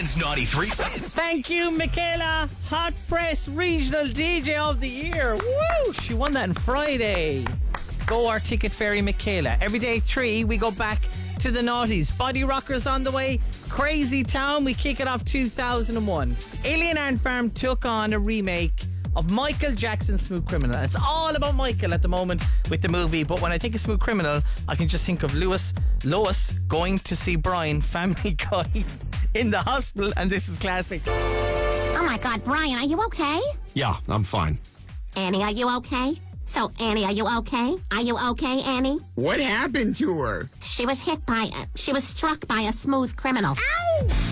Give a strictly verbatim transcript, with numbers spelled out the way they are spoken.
Spins ninety-three. Thank you, Michaela. Hot Press Regional D J of the Year. Woo! She won that on Friday. Go our Ticket Fairy, Michaela. Every day at three, we go back to the noughties. Body Rockers on the way. Crazy Town. We kick it off two thousand one. Alien Ant Farm took on a remake of Michael Jackson's Smooth Criminal. It's all about Michael at the moment with the movie, but when I think of Smooth Criminal, I can just think of Lewis, Lois going to see Brian, Family Guy, in the hospital, and this is classic. Oh my God, Brian, are you okay? Yeah, I'm fine. Annie, are you okay? So, Annie, are you okay? Are you okay, Annie? What happened to her? She was hit by a, she was struck by a smooth criminal. Ow!